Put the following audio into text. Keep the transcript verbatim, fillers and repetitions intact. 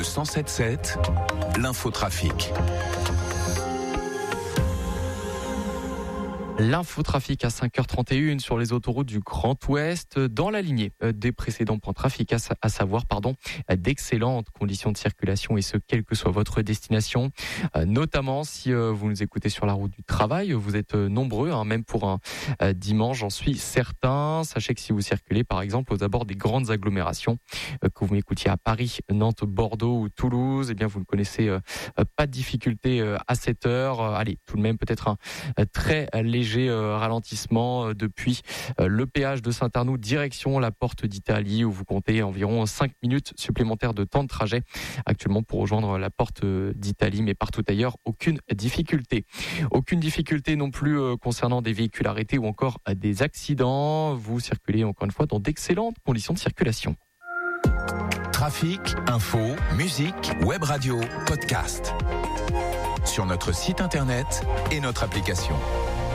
cent sept sept, l'infotrafic. L'infotrafic à cinq heures trente et une sur les autoroutes du Grand Ouest, dans la lignée des précédents points de trafic, à savoir pardon, d'excellentes conditions de circulation, et ce, quelle que soit votre destination. Notamment si vous nous écoutez sur la route du travail, vous êtes nombreux, hein, même pour un dimanche, j'en suis certain. Sachez que si vous circulez par exemple aux abords des grandes agglomérations, que vous m'écoutiez à Paris, Nantes, Bordeaux ou Toulouse, eh bien vous ne connaissez pas de difficulté à cette heure. Allez, tout de même peut-être un très léger ralentissement depuis le péage de Saint-Arnoux direction la Porte d'Italie, où vous comptez environ cinq minutes supplémentaires de temps de trajet actuellement pour rejoindre la Porte d'Italie, mais partout ailleurs, aucune difficulté. Aucune difficulté non plus concernant des véhicules arrêtés ou encore des accidents. Vous circulez encore une fois dans d'excellentes conditions de circulation. Trafic, info, musique, web radio, podcast. Sur notre site internet et notre application.